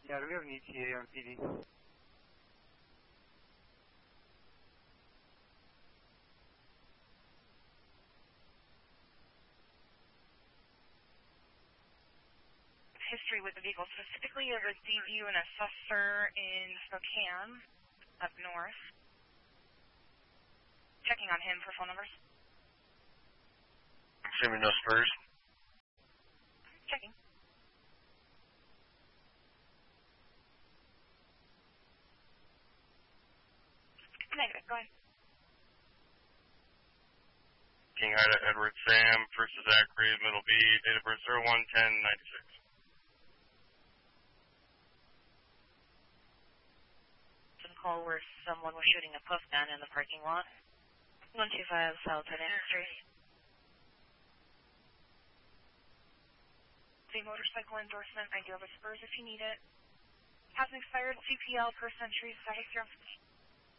Yeah, do we have an ETA on PD? History with the vehicle, specifically of a DU and assessor in Spokane, up north. Checking on him for phone numbers. I'm assuming no spurs. Checking. Negative, go ahead. King Ida Edward Sam, first is Zachary, middle B, date of birth 01/10/96. Some call where someone was shooting a puff gun in the parking lot. 125 South Head Street. The motorcycle endorsement, I do have a spurs if you need it. Hasn't expired, CPL per century, 7